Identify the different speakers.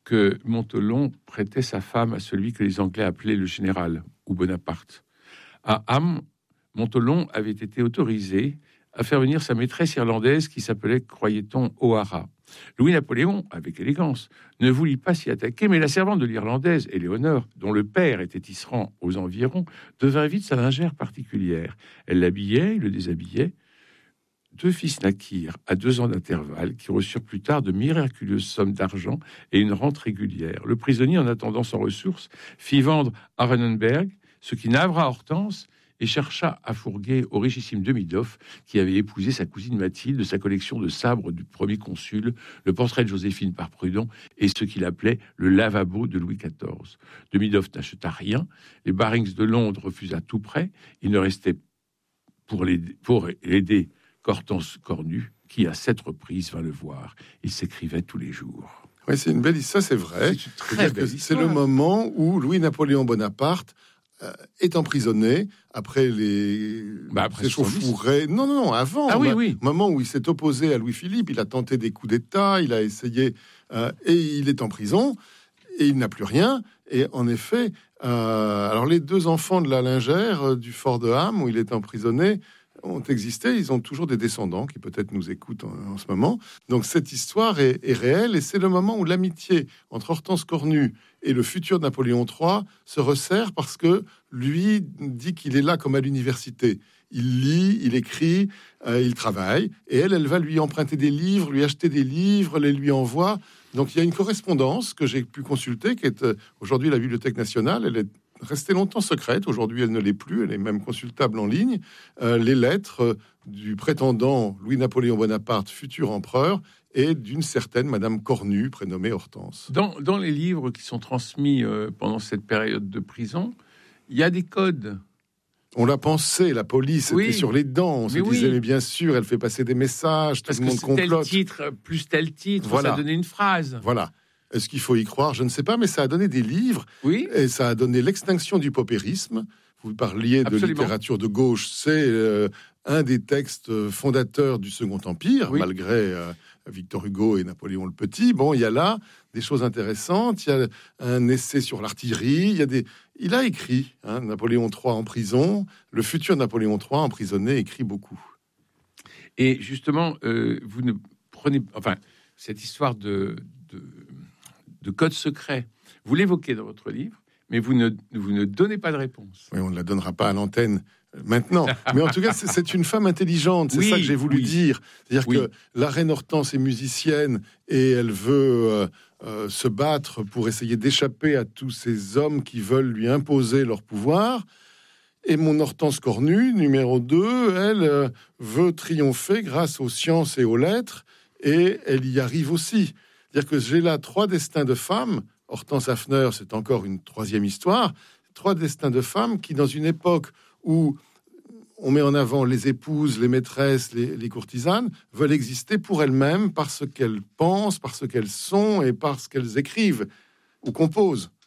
Speaker 1: que Montelon prêtait sa femme à celui que les Anglais appelaient le général ou Bonaparte. À Ham, Montelon avait été autorisé à faire venir sa maîtresse irlandaise qui s'appelait, croyait-on, O'Hara. Louis-Napoléon, avec élégance, ne voulut pas s'y attaquer, mais la servante de l'Irlandaise, Éléonore, dont le père était tisserand aux environs, devint vite sa lingère particulière. Elle l'habillait, le déshabillait. 2 fils naquirent à 2 ans d'intervalle, qui reçurent plus tard de miraculeuses sommes d'argent et une rente régulière. Le prisonnier, en attendant sans ressources, fit vendre Arenenberg, ce qui navra Hortense, et chercha à fourguer au richissime Demidoff, qui avait épousé sa cousine Mathilde, sa collection de sabres du premier consul, le portrait de Joséphine par Prudhon et ce qu'il appelait le lavabo de Louis XIV. Demidoff n'acheta rien, les Barings de Londres refusa tout prêt, il ne restait pour l'aider qu'Hortense Cornu, qui à 7 reprises vint le voir. Il s'écrivait tous les jours.
Speaker 2: Oui, c'est une belle histoire, c'est vrai.
Speaker 1: C'est une très belle histoire.
Speaker 2: C'est le moment où Louis-Napoléon Bonaparte est emprisonné après les échauffourées. Non, avant.
Speaker 1: Ah oui.
Speaker 2: Moment où il s'est opposé à Louis-Philippe, il a tenté des coups d'État, il a essayé, et il est en prison, et il n'a plus rien. Et en effet, alors les 2 enfants de la lingère du fort de Ham, où il est emprisonné, ont existé, ils ont toujours des descendants qui peut-être nous écoutent en ce moment. Donc cette histoire est réelle, et c'est le moment où l'amitié entre Hortense Cornu et le futur Napoléon III se resserre, parce que lui dit qu'il est là comme à l'université. Il lit, il écrit, il travaille, et elle va lui emprunter des livres, lui acheter des livres, les lui envoie. Donc il y a une correspondance que j'ai pu consulter, qui est aujourd'hui à la Bibliothèque nationale. Elle est restée longtemps secrète, aujourd'hui elle ne l'est plus, elle est même consultable en ligne. Les lettres du prétendant Louis-Napoléon Bonaparte, futur empereur, et d'une certaine Madame Cornu, prénommée Hortense.
Speaker 1: Dans les livres qui sont transmis pendant cette période de prison, il y a des codes.
Speaker 2: On l'a pensé, la police était sur les dents. On se disait, mais bien sûr, elle fait passer des messages,
Speaker 1: parce
Speaker 2: tout le monde complote.
Speaker 1: Tel titre, plus tel titre,
Speaker 2: voilà.
Speaker 1: Ça donnait une phrase.
Speaker 2: Voilà. Est-ce qu'il faut y croire? Je ne sais pas, mais ça a donné des livres.
Speaker 1: Oui.
Speaker 2: Et ça a donné l'extinction du paupérisme. Vous parliez de littérature de gauche. C'est un des textes fondateurs du Second Empire, malgré Victor Hugo et Napoléon le Petit. Bon, il y a là des choses intéressantes. Il y a un essai sur l'artillerie. Il a écrit, Napoléon III en prison. Le futur Napoléon III emprisonné écrit beaucoup.
Speaker 1: Et justement, vous ne prenez... Enfin, cette histoire de code secret, vous l'évoquez dans votre livre, mais vous ne donnez pas de réponse.
Speaker 2: Oui, on ne la donnera pas à l'antenne maintenant. Mais en tout cas, c'est une femme intelligente. C'est ça que j'ai voulu dire. C'est-à-dire que la reine Hortense est musicienne et elle veut se battre pour essayer d'échapper à tous ces hommes qui veulent lui imposer leur pouvoir. Et mon Hortense Cornu, numéro 2, elle veut triompher grâce aux sciences et aux lettres, et elle y arrive aussi. C'est-à-dire que j'ai là 3 destins de femmes. Hortense Hafner, c'est encore une 3e histoire. 3 destins de femmes qui, dans une époque où on met en avant les épouses, les maîtresses, les courtisanes, veulent exister pour elles-mêmes, parce qu'elles pensent, parce qu'elles sont et parce qu'elles écrivent ou composent.